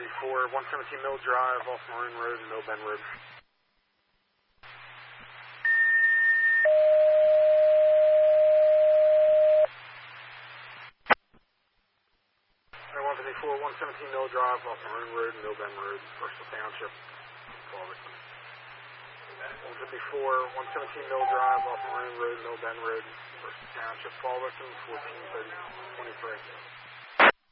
154, 117 Mill Drive, off Maroon Road and Mill Bend Road. 154, 117 Mill Drive, off Maroon Road and Mill Bend Road, Bristol Township, Fall Victim. 154, 117 Mill Drive, off Maroon Road and Mill Bend Road, Bristol Township, Fall Victim, 1430, 23.